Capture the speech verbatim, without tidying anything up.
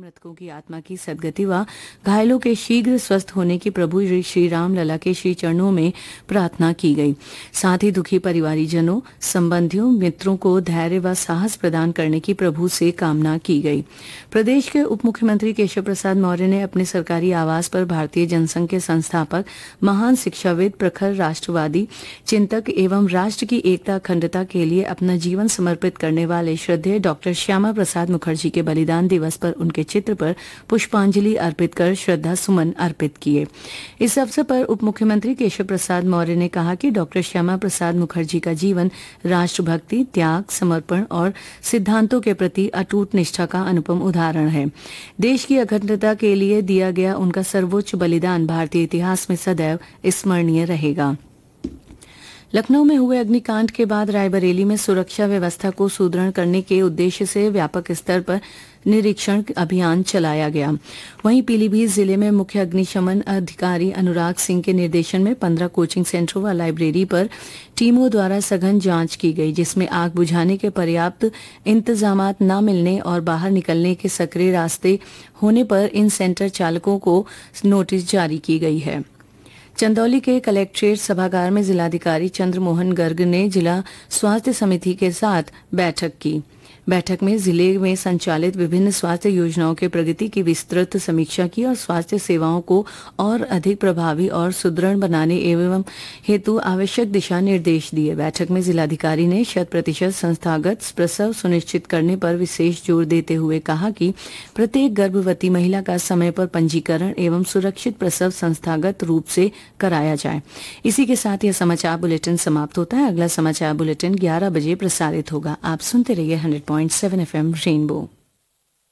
मृतकों की आत्मा की सद्गति व घायलों के शीघ्र स्वस्थ होने की प्रभु श्री राम लला के श्री चरणों में प्रार्थना की गई। साथ ही दुखी परिवारीजनों, संबंधियों, मित्रों को धैर्य व साहस प्रदान करने की प्रभु से कामना की गई। प्रदेश के उप मुख्यमंत्री केशव प्रसाद मौर्य ने अपने सरकारी आवास पर भारतीय जनसंघ के संस्थापक, महान शिक्षाविद, प्रखर राष्ट्रवादी चिंतक एवं राष्ट्र की एकता अखंडता के लिए अपना जीवन समर्पित करने वाले श्रद्धेय डॉक्टर श्यामा प्रसाद मुखर्जी के बलिदान दिवस पर उनके चित्र पर पुष्पांजलि अर्पित कर श्रद्धा सुमन अर्पित किए। इस अवसर पर उप मुख्यमंत्री केशव प्रसाद मौर्य ने कहा कि डॉक्टर श्यामा प्रसाद मुखर्जी का जीवन राष्ट्रभक्ति, त्याग, समर्पण और सिद्धांतों के प्रति अटूट निष्ठा का अनुपम उदाहरण है। देश की अखंडता के लिए दिया गया उनका सर्वोच्च बलिदान भारतीय इतिहास में सदैव स्मरणीय रहेगा। लखनऊ में हुए अग्निकांड के बाद रायबरेली में सुरक्षा व्यवस्था को सुदृढ़ करने के उद्देश्य से व्यापक स्तर पर निरीक्षण अभियान चलाया गया। वहीं पीलीभीत जिले में मुख्य अग्निशमन अधिकारी अनुराग सिंह के निर्देशन में पंद्रह कोचिंग सेंटरों व लाइब्रेरी पर टीमों द्वारा सघन जांच की गई, जिसमें आग बुझाने के पर्याप्त इंतजामात न मिलने और बाहर निकलने के सक्रिय रास्ते होने पर इन सेंटर चालकों को नोटिस जारी की गई है। चंदौली के कलेक्ट्रेट सभागार में जिलाधिकारी चंद्रमोहन गर्ग ने जिला स्वास्थ्य समिति के साथ बैठक की। बैठक में जिले में संचालित विभिन्न स्वास्थ्य योजनाओं के प्रगति की विस्तृत समीक्षा की और स्वास्थ्य सेवाओं को और अधिक प्रभावी और सुदृढ़ बनाने एवं हेतु आवश्यक दिशा निर्देश दिए। बैठक में जिलाधिकारी ने शत प्रतिशत संस्थागत प्रसव सुनिश्चित करने पर विशेष जोर देते हुए कहा कि प्रत्येक गर्भवती महिला का समय पर पंजीकरण एवं सुरक्षित प्रसव संस्थागत रूप से कराया जाए। इसी के साथ यह समाचार बुलेटिन समाप्त होता है। अगला समाचार बुलेटिन ग्यारह बजे प्रसारित होगा। आप सुनते रहिए hundred point seven F M rainbow.